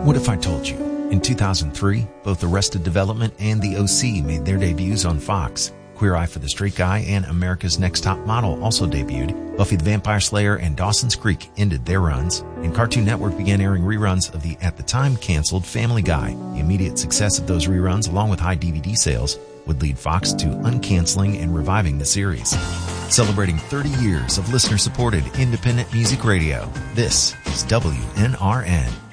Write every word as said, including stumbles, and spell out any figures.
What If I Told You? In two thousand three, both Arrested Development and The O C made their debuts on Fox. Queer Eye for the Straight Guy and America's Next Top Model also debuted. Buffy the Vampire Slayer and Dawson's Creek ended their runs. And Cartoon Network began airing reruns of the, at the time, canceled Family Guy. The immediate success of those reruns, along with high D V D sales, would lead Fox to uncanceling and reviving the series. Celebrating thirty years of listener-supported independent music radio, this is W N R N.